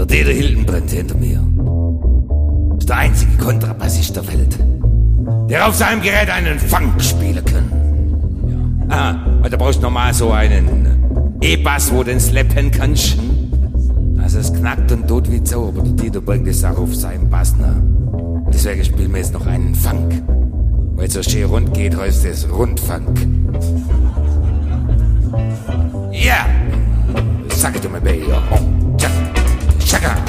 Dieter Hildenbrand hinter mir. Ist der einzige Kontrabassist der Welt, der auf seinem Gerät einen Funk spielen kann. Ja, da brauchst du nochmal so einen E-Bass, wo du den slappen kannst. Also es knackt und tut wie so, aber der Dieter bringt es auch auf seinem Bass nach. Und deswegen spielen wir jetzt noch einen Funk. Weil es so schön rund geht, heißt es Rundfunk. Ja, sag it to me, baby. Oh, chaka, chaka.